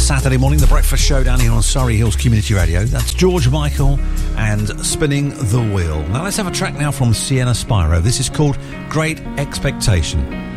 Saturday morning, the breakfast show down here on Surrey Hills Community Radio. That's George Michael and Spinning the Wheel. Now let's have a track now from Sienna Spiro. This is called Great Expectation.